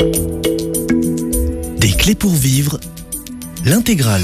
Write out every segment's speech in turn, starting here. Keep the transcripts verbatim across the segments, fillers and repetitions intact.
Des clés pour vivre, l'intégrale.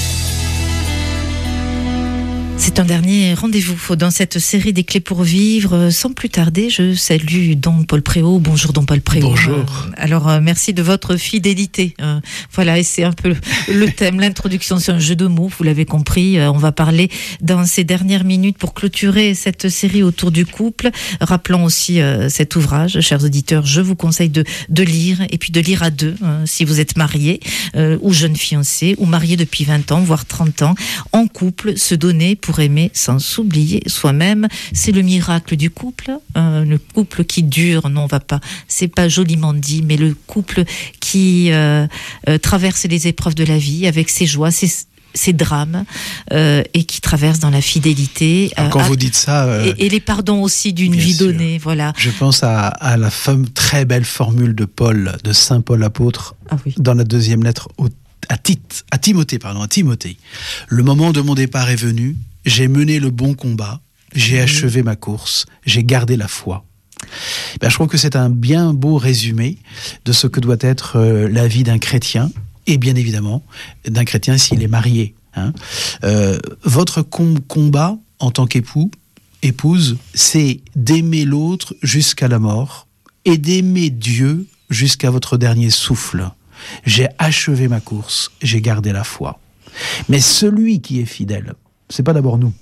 C'est un dernier rendez-vous dans cette série des clés pour vivre. Sans plus tarder, je salue Don Paul Préau. Bonjour Don Paul Préau. Bonjour. Euh, alors euh, merci de votre fidélité. Euh, voilà, et c'est un peu le thème, l'introduction, c'est un jeu de mots, vous l'avez compris. Euh, on va parler dans ces dernières minutes pour clôturer cette série autour du couple. Rappelons aussi euh, cet ouvrage, chers auditeurs, je vous conseille de, de lire, et puis de lire à deux, euh, si vous êtes marié euh, ou jeune fiancé, ou marié depuis vingt ans, voire trente ans, en couple, se donner pour aimer sans s'oublier soi-même. C'est le miracle du couple, euh, le couple qui dure. Non, on va pas, c'est pas joliment dit, mais le couple qui euh, euh, traverse les épreuves de la vie avec ses joies, ses, ses drames, euh, et qui traverse dans la fidélité. Euh, Quand à, vous dites ça, euh, et, et les pardons aussi d'une vie sûr. donnée, voilà. Je pense à, à la femme, très belle formule de Paul, de Saint Paul apôtre, ah oui. dans la deuxième lettre au, à, Tite, à Timothée, pardon, à Timothée. Le moment de mon départ est venu. J'ai mené le bon combat, j'ai mmh. achevé ma course, j'ai gardé la foi. Ben, je trouve que c'est un bien beau résumé de ce que doit être euh, la vie d'un chrétien, et bien évidemment d'un chrétien s'il est marié. Hein. Euh, votre com- combat en tant qu'époux, épouse, c'est d'aimer l'autre jusqu'à la mort et d'aimer Dieu jusqu'à votre dernier souffle. J'ai achevé ma course, j'ai gardé la foi. Mais celui qui est fidèle, c'est pas d'abord nous,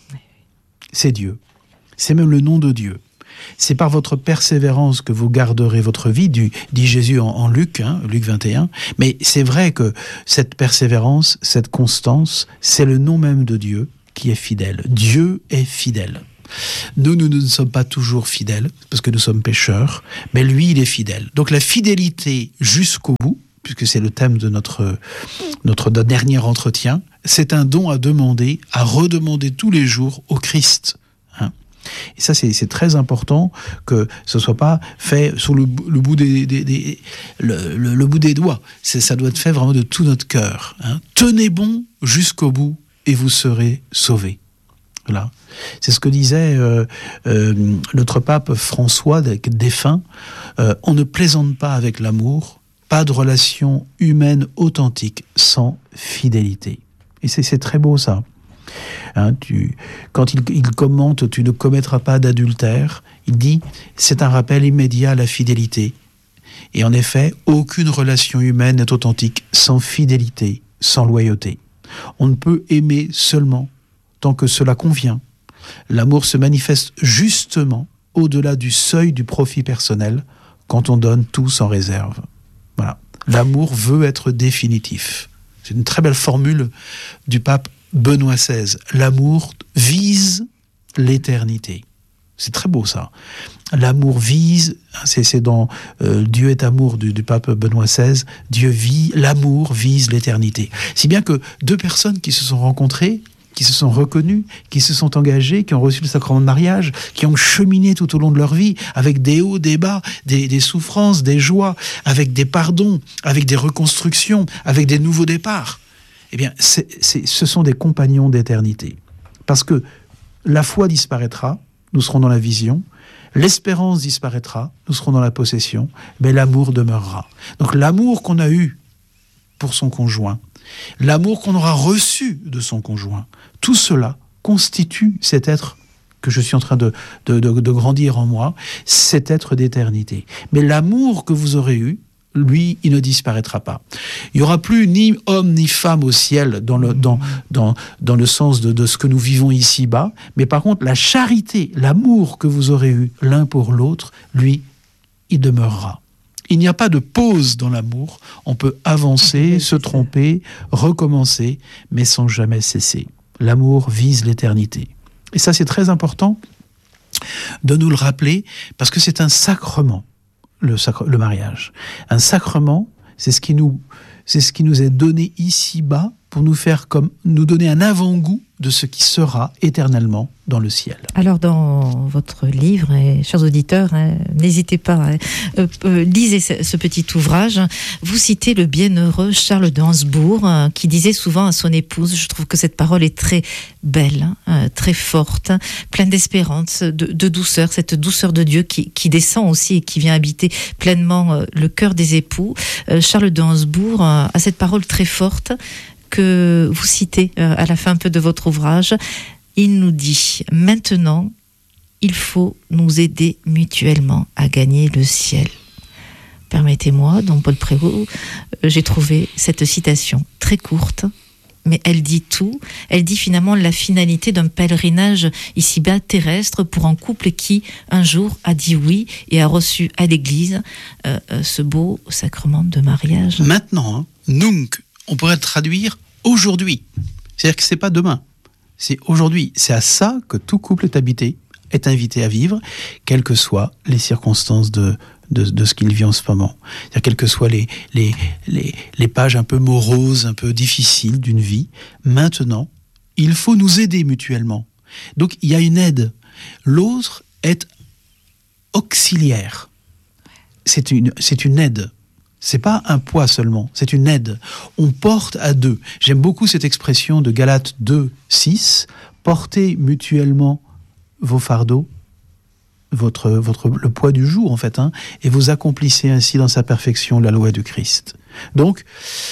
c'est Dieu. C'est même le nom de Dieu. C'est par votre persévérance que vous garderez votre vie, du, dit Jésus en, en Luc, hein, Luc vingt et un. Mais c'est vrai que cette persévérance, cette constance, c'est le nom même de Dieu qui est fidèle. Dieu est fidèle. Nous, nous, nous ne sommes pas toujours fidèles, parce que nous sommes pécheurs, mais lui, il est fidèle. Donc la fidélité jusqu'au bout, puisque c'est le thème de notre, notre dernier entretien, c'est un don à demander, à redemander tous les jours au Christ. Hein. Et ça, c'est, c'est très important que ce ne soit pas fait sur le, le, bout, des, des, des, le, le, le bout des doigts. C'est, ça doit être fait vraiment de tout notre cœur. Hein. Tenez bon jusqu'au bout et vous serez sauvés. Voilà. C'est ce que disait euh, euh, notre pape François, défunt. Euh, on ne plaisante pas avec l'amour. Pas de relation humaine authentique sans fidélité. Et c'est, c'est très beau ça. Hein, tu, quand il, il commente « Tu ne commettras pas d'adultère », il dit « C'est un rappel immédiat à la fidélité ». Et en effet, aucune relation humaine n'est authentique sans fidélité, sans loyauté. On ne peut aimer seulement tant que cela convient. L'amour se manifeste justement au-delà du seuil du profit personnel quand on donne tout sans réserve. Voilà. L'amour veut être définitif. C'est une très belle formule du pape Benoît seize. L'amour vise l'éternité. C'est très beau ça. L'amour vise, c'est, c'est dans euh, Dieu est amour du, du pape Benoît seize, Dieu vit, l'amour vise l'éternité. Si bien que deux personnes qui se sont rencontrées, qui se sont reconnus, qui se sont engagés, qui ont reçu le sacrement de mariage, qui ont cheminé tout au long de leur vie, avec des hauts, des bas, des, des souffrances, des joies, avec des pardons, avec des reconstructions, avec des nouveaux départs. Eh bien, c'est, c'est, ce sont des compagnons d'éternité. Parce que la foi disparaîtra, nous serons dans la vision, l'espérance disparaîtra, nous serons dans la possession, mais l'amour demeurera. Donc l'amour qu'on a eu pour son conjoint, l'amour qu'on aura reçu de son conjoint, tout cela constitue cet être que je suis en train de, de, de, de grandir en moi, cet être d'éternité. Mais l'amour que vous aurez eu, lui, il ne disparaîtra pas. Il n'y aura plus ni homme ni femme au ciel dans le, dans, dans, dans le sens de, de ce que nous vivons ici-bas, mais par contre, la charité, l'amour que vous aurez eu l'un pour l'autre, lui, il demeurera. Il n'y a pas de pause dans l'amour. On peut avancer, se tromper, recommencer, mais sans jamais cesser. L'amour vise l'éternité. Et ça, c'est très important de nous le rappeler, parce que c'est un sacrement, le, sacre, le mariage. Un sacrement, c'est ce qui nous, c'est ce qui nous est donné ici-bas pour nous faire comme nous donner un avant-goût de ce qui sera éternellement dans le ciel. Alors dans votre livre, et, chers auditeurs, hein, n'hésitez pas, hein, euh, euh, lisez ce, ce petit ouvrage. Vous citez le bienheureux Charles de Hansbourg, hein, qui disait souvent à son épouse, je trouve que cette parole est très belle, hein, très forte, hein, pleine d'espérance, de, de douceur, cette douceur de Dieu qui, qui descend aussi et qui vient habiter pleinement euh, le cœur des époux. Euh, Charles de Hansbourg euh, a cette parole très forte que vous citez euh, à la fin un peu de votre ouvrage. Il nous dit « Maintenant, il faut nous aider mutuellement à gagner le ciel ». Permettez-moi, don Paul Prévost, euh, j'ai trouvé cette citation très courte, mais elle dit tout. Elle dit finalement la finalité d'un pèlerinage ici-bas terrestre pour un couple qui, un jour, a dit oui et a reçu à l'église euh, euh, ce beau sacrement de mariage. Maintenant, hein, nunc, on pourrait traduire aujourd'hui. C'est-à-dire que c'est pas demain, c'est aujourd'hui. C'est à ça que tout couple est habité, est invité à vivre, quelles que soient les circonstances de, de, de ce qu'il vit en ce moment. C'est-à-dire quelles que soient les, les, les, les pages un peu moroses, un peu difficiles d'une vie. Maintenant, il faut nous aider mutuellement. Donc il y a une aide. L'autre est auxiliaire. C'est une, c'est une aide. C'est pas un poids seulement, c'est une aide. On porte à deux. J'aime beaucoup cette expression de Galates deux, six. Portez mutuellement vos fardeaux, votre, votre, le poids du jour en fait, hein, et vous accomplissez ainsi dans sa perfection la loi du Christ. Donc,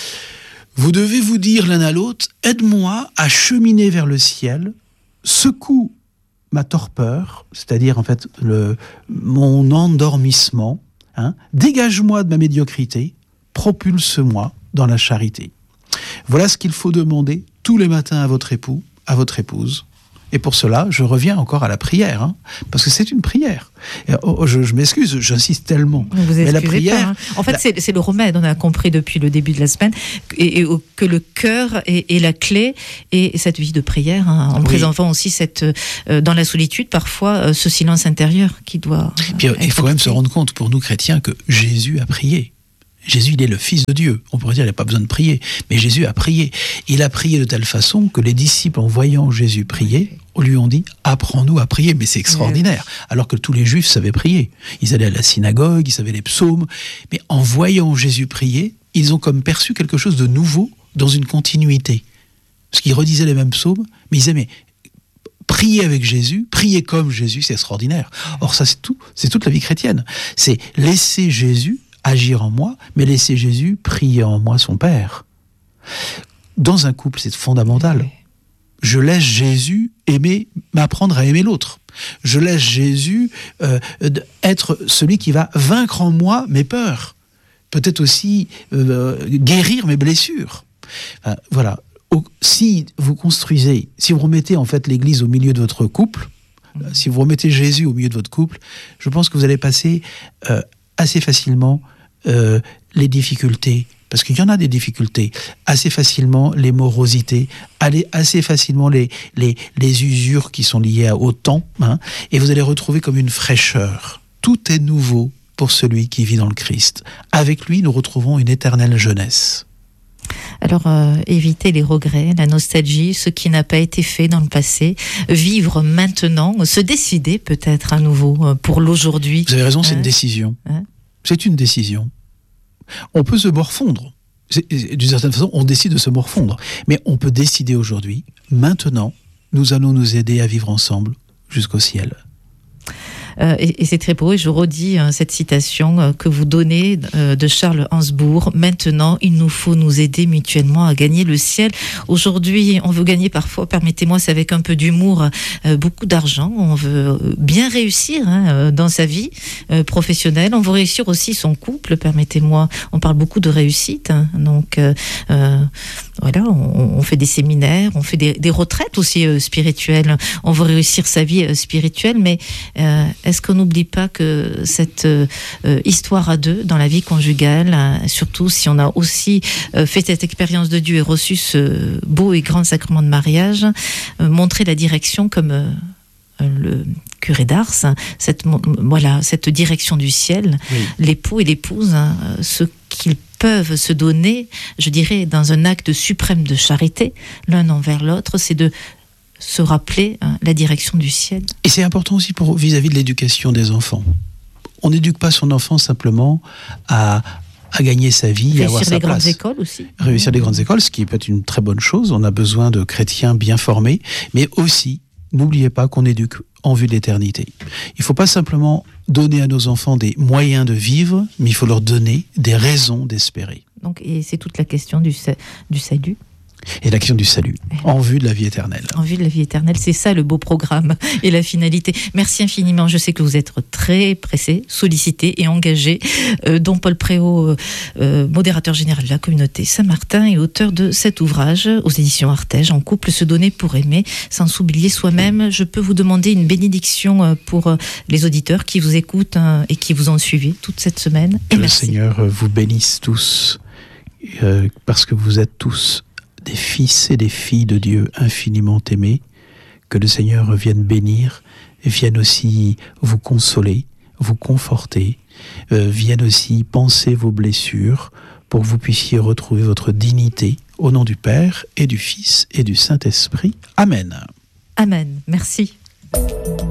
vous devez vous dire l'un à l'autre, aide-moi à cheminer vers le ciel, secoue ma torpeur, c'est-à-dire en fait le, mon endormissement, hein, dégage-moi de ma médiocrité, propulse-moi dans la charité. Voilà ce qu'il faut demander tous les matins à votre époux, à votre épouse. Et pour cela, je reviens encore à la prière, hein, parce que c'est une prière. Et, oh, je, je m'excuse, j'insiste tellement. Vous mais la prière, pas, hein. En fait, la... c'est, c'est le remède, on a compris depuis le début de la semaine, et, et que le cœur est, est la clé, et cette vie de prière, hein, en oui. présentant aussi cette, euh, dans la solitude, parfois, euh, ce silence intérieur qui doit... Puis, il faut même se rendre compte, pour nous chrétiens, que Jésus a prié. Jésus, il est le Fils de Dieu. On pourrait dire qu'il n'a pas besoin de prier. Mais Jésus a prié. Il a prié de telle façon que les disciples, en voyant Jésus prier, lui ont dit « Apprends-nous à prier ». Mais c'est extraordinaire. Alors que tous les Juifs savaient prier. Ils allaient à la synagogue, ils savaient les psaumes. Mais en voyant Jésus prier, ils ont comme perçu quelque chose de nouveau dans une continuité. Parce qu'ils redisaient les mêmes psaumes, mais ils disaient « Mais prier avec Jésus, prier comme Jésus, c'est extraordinaire ». Or ça, c'est tout. C'est toute la vie chrétienne. C'est laisser Jésus agir en moi, mais laisser Jésus prier en moi son Père. Dans un couple, c'est fondamental. Je laisse Jésus aimer, m'apprendre à aimer l'autre. Je laisse Jésus euh, être celui qui va vaincre en moi mes peurs. Peut-être aussi euh, guérir mes blessures. Enfin, voilà. Si vous construisez, si vous remettez en fait l'Église au milieu de votre couple, mmh. si vous remettez Jésus au milieu de votre couple, je pense que vous allez passer euh, assez facilement Euh, les difficultés, parce qu'il y en a des difficultés, assez facilement les morosités, assez facilement les, les, les usures qui sont liées au temps, hein, et vous allez retrouver comme une fraîcheur. Tout est nouveau pour celui qui vit dans le Christ. Avec lui, nous retrouvons une éternelle jeunesse. Alors, euh, éviter les regrets, la nostalgie, ce qui n'a pas été fait dans le passé, vivre maintenant, se décider peut-être à nouveau pour l'aujourd'hui. Vous avez raison, c'est euh, une décision. Hein C'est une décision. On peut se morfondre. D'une certaine façon, on décide de se morfondre. Mais on peut décider aujourd'hui, maintenant, nous allons nous aider à vivre ensemble jusqu'au ciel. Euh, et, et c'est très beau, et je redis hein, cette citation euh, que vous donnez euh, de Charles Hansbourg. Maintenant, il nous faut nous aider mutuellement à gagner le ciel. Aujourd'hui, on veut gagner parfois, permettez-moi, c'est avec un peu d'humour, euh, beaucoup d'argent. On veut bien réussir hein, dans sa vie euh, professionnelle. On veut réussir aussi son couple, permettez-moi. On parle beaucoup de réussite. Hein, donc, euh, euh, voilà, on, on fait des séminaires, on fait des, des retraites aussi euh, spirituelles. On veut réussir sa vie euh, spirituelle, mais euh, est-ce qu'on n'oublie pas que cette euh, histoire à deux dans la vie conjugale, hein, surtout si on a aussi euh, fait cette expérience de Dieu et reçu ce beau et grand sacrement de mariage, euh, montrer la direction comme euh, le curé d'Ars, hein, cette, voilà, cette direction du ciel, oui. L'époux et l'épouse, hein, ce qu'ils peuvent se donner, je dirais, dans un acte suprême de charité, l'un envers l'autre, c'est de se rappeler hein, la direction du ciel. Et c'est important aussi pour vis-à-vis de l'éducation des enfants. On n'éduque pas son enfant simplement à, à gagner sa vie, à avoir sa place. Réussir les grandes écoles aussi. Réussir les grandes écoles, ce qui peut être une très bonne chose. On a besoin de chrétiens bien formés, mais aussi, n'oubliez pas qu'on éduque en vue de l'éternité. Il ne faut pas simplement donner à nos enfants des moyens de vivre, mais il faut leur donner des raisons d'espérer. Donc, et c'est toute la question du, du salut. Et la question du salut, en vue de la vie éternelle. En vue de la vie éternelle, c'est ça le beau programme et la finalité. Merci infiniment, je sais que vous êtes très pressé, sollicité et engagé. Euh, Don Paul Préau, euh, modérateur général de la communauté Saint-Martin et auteur de cet ouvrage aux éditions Artege, En couple, se donner pour aimer, sans s'oublier soi-même. Je peux vous demander une bénédiction pour les auditeurs qui vous écoutent et qui vous ont suivi toute cette semaine. Et que merci. Le Seigneur vous bénisse tous, euh, parce que vous êtes tous des fils et des filles de Dieu infiniment aimés, que le Seigneur vienne bénir, et vienne aussi vous consoler, vous conforter, euh, vienne aussi panser vos blessures, pour que vous puissiez retrouver votre dignité, au nom du Père, et du Fils, et du Saint-Esprit. Amen. Amen. Merci.